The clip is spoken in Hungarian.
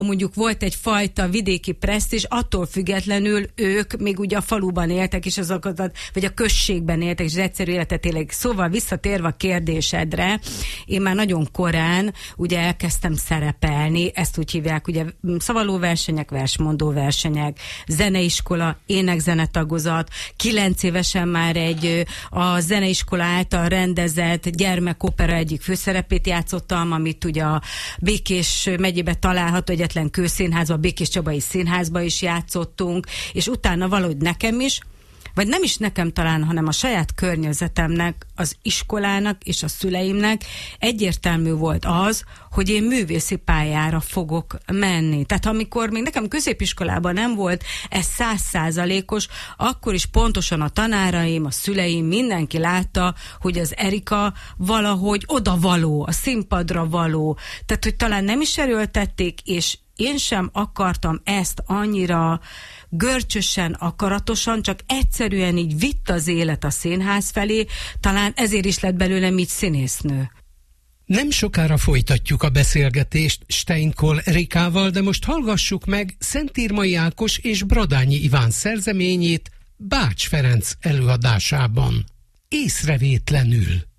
mondjuk volt egyfajta vidéki presztízs, attól függetlenül ők még ugye a faluban éltek, és azokat, vagy a községben éltek, és az egyszerű életet élek. Szóval visszatérve a kérdésedre, én már nagyon korán ugye elkezdtem szerepelni, ezt úgy hívják, ugye szavalóversenyek, versmondó versenyek, zeneiskola, énekzenetagozat, 9 évesen már a zeneiskola által rendezett gyermekopera egyik főszerepét játszottam, amit ugye a Békés megyébe található egyetlen kőszínházba, a Békés Csabai Színházba is játszottunk, és utána valahogy nekem is, vagy nem is nekem talán, hanem a saját környezetemnek, az iskolának és a szüleimnek egyértelmű volt az, hogy én művészi pályára fogok menni. Tehát amikor még nekem középiskolában nem volt ez 100%-os, akkor is pontosan a tanáraim, a szüleim, mindenki látta, hogy az Erika valahogy odavaló, a színpadra való. Tehát, hogy talán nem is erőltették, és én sem akartam ezt annyira görcsösen, akaratosan, csak egyszerűen így vitt az élet a színház felé, talán ezért is lett belőlem így színésznő. Nem sokára folytatjuk a beszélgetést Steinkohl Erikával, de most hallgassuk meg Szentírmai Ákos és Bradányi Iván szerzeményét Bács Ferenc előadásában. Észrevétlenül.